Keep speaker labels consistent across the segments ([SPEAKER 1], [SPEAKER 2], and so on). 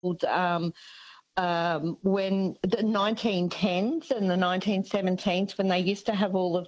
[SPEAKER 1] when the 1910s and the 1917s, when they used to have all of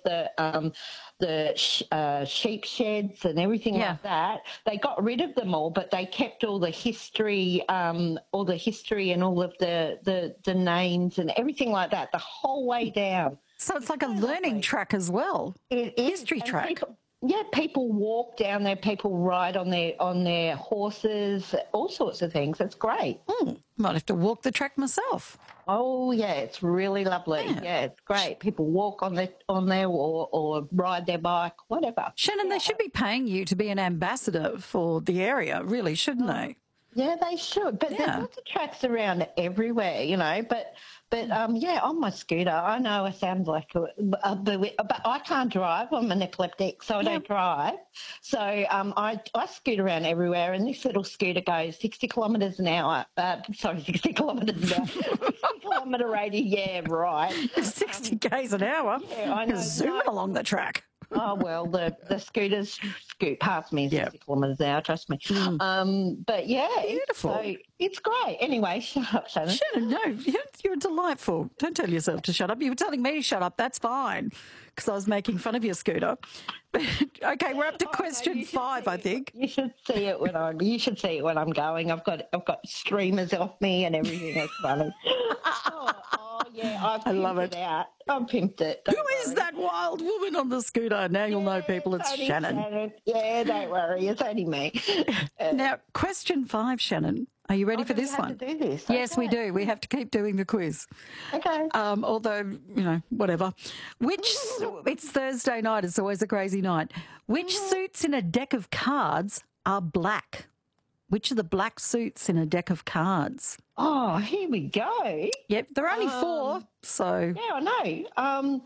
[SPEAKER 1] the sheep sheds and everything
[SPEAKER 2] Yeah.
[SPEAKER 1] like that, they got rid of them all, but they kept all the history and all of the names and everything like that the whole way down.
[SPEAKER 2] So it's like a learning track as well.
[SPEAKER 1] It is.
[SPEAKER 2] History
[SPEAKER 1] And
[SPEAKER 2] track.
[SPEAKER 1] people walk down there, people ride on their horses, all sorts of things. It's great.
[SPEAKER 2] Might have to walk the track myself.
[SPEAKER 1] Oh yeah, it's really lovely. Yeah, it's great. People walk on there or ride their bike, whatever.
[SPEAKER 2] Shannon, they should be paying you to be an ambassador for the area, really, shouldn't they?
[SPEAKER 1] Yeah, they should. But there's lots of tracks around everywhere, you know. But on my scooter, I know I sound like but I can't drive. I'm an epileptic, so I don't drive. So I scoot around everywhere, and this little scooter goes 60 kilometres an hour. 60 kilometres an hour. 60 kilometre radius, yeah, right.
[SPEAKER 2] 60 k's an hour.
[SPEAKER 1] Yeah, I know.
[SPEAKER 2] Zooming along the track.
[SPEAKER 1] Oh, well, the scooters scoot past me 60 kilometres an hour, trust me. But, yeah.
[SPEAKER 2] Beautiful.
[SPEAKER 1] It's great. Anyway, shut up, Shannon.
[SPEAKER 2] Shannon, no, you're delightful. Don't tell yourself to shut up. You were telling me to shut up. That's fine, because I was making fun of your scooter. Okay, we're up to question 5, I think.
[SPEAKER 1] You should see it when I'm going. I've got streamers off me and everything. It's funny. Yeah, I love it. I pimped it.
[SPEAKER 2] Who is that wild woman on the scooter? Now you'll know, people. It's Shannon.
[SPEAKER 1] Yeah, don't worry. It's only me.
[SPEAKER 2] Now, question 5, Shannon. Are you ready for this one?
[SPEAKER 1] Do this?
[SPEAKER 2] Yes, we do. We have to keep doing the quiz.
[SPEAKER 1] Okay.
[SPEAKER 2] Although, whatever. It's Thursday night. It's always a crazy night. Which suits in a deck of cards are black? Which are the black suits in a deck of cards?
[SPEAKER 1] Oh, here we go.
[SPEAKER 2] Yep, there are only 4, so...
[SPEAKER 1] Yeah, I know.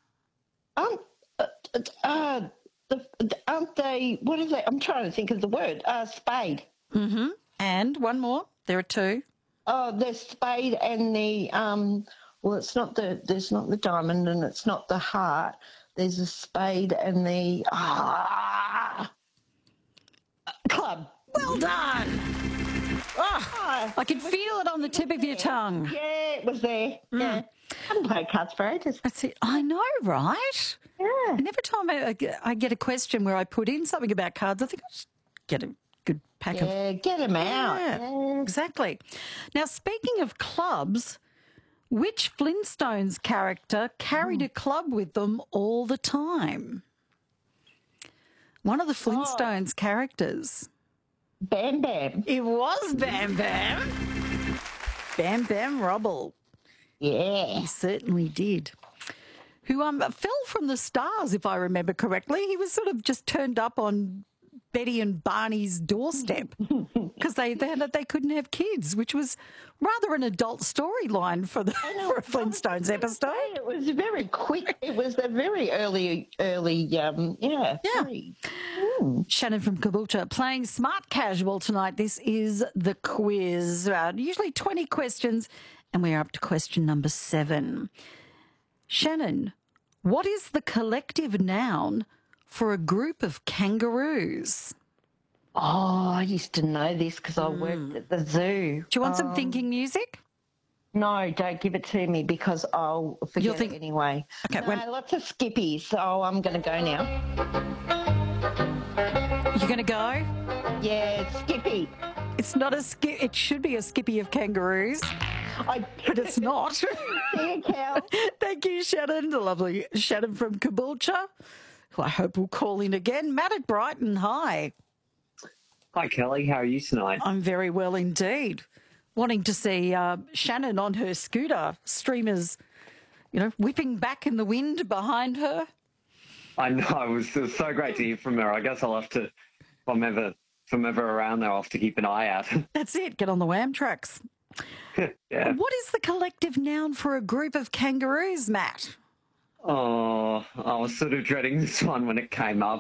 [SPEAKER 1] Aren't they, what is it? I'm trying to think of the word. Spade.
[SPEAKER 2] Mm-hmm. And one more. There are 2.
[SPEAKER 1] Oh, the spade and the, there's not the diamond and it's not the heart. There's a spade and the, club.
[SPEAKER 2] Well done. Oh, I can feel it on the tip of your tongue.
[SPEAKER 1] Yeah, it was there. Yeah. I haven't played cards for ages.
[SPEAKER 2] That's it. I know, right?
[SPEAKER 1] Yeah.
[SPEAKER 2] And every time I get a question where I put in something about cards, I think I'll just get a good pack of...
[SPEAKER 1] Yeah, get them out.
[SPEAKER 2] Yeah, exactly. Now, speaking of clubs, which Flintstones character carried a club with them all the time? One of the Flintstones characters.
[SPEAKER 1] Bam Bam.
[SPEAKER 2] It was Bam Bam. Bam Bam Rubble.
[SPEAKER 1] Yeah.
[SPEAKER 2] He certainly did. Who fell from the stars, if I remember correctly. He was sort of just turned up on Betty and Barney's doorstep because they found that they couldn't have kids, which was rather an adult storyline for a Flintstones episode.
[SPEAKER 1] It was very quick. It was a very early, yeah.
[SPEAKER 2] Shannon from Caboolture playing Smart Casual tonight. This is the quiz. Usually 20 questions, and we're up to question number 7. Shannon, what is the collective noun for a group of kangaroos?
[SPEAKER 1] Oh, I used to know this because I worked at the zoo.
[SPEAKER 2] Do you want some thinking music?
[SPEAKER 1] No, don't give it to me because I'll forget it anyway.
[SPEAKER 2] Okay,
[SPEAKER 1] lots of skippies, so I'm going to go now.
[SPEAKER 2] You're going to go?
[SPEAKER 1] Yeah, Skippy.
[SPEAKER 2] It's not a skip. It should be a skippy of kangaroos, but it's not. Thank you, Shannon. The lovely Shannon from Caboolture, who I hope will call in again. Matt at Brighton, hi.
[SPEAKER 3] Hi, Kelly. How are you tonight?
[SPEAKER 2] I'm very well indeed. Wanting to see Shannon on her scooter, streamers, whipping back in the wind behind her.
[SPEAKER 3] I know. It was so great to hear from her. I guess I'll have to, if I'm ever around there, I'll have to keep an eye out.
[SPEAKER 2] That's it. Get on the wham tracks.
[SPEAKER 3] Yeah.
[SPEAKER 2] What is the collective noun for a group of kangaroos, Matt?
[SPEAKER 3] Oh, I was sort of dreading this one when it came up.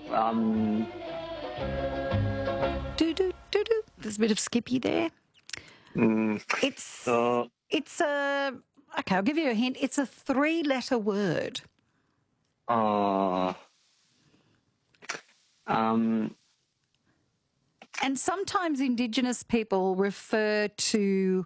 [SPEAKER 2] Do-do-do-do. There's a bit of Skippy there. It's a... Okay, I'll give you a hint. It's a 3-letter word. And sometimes Indigenous people refer to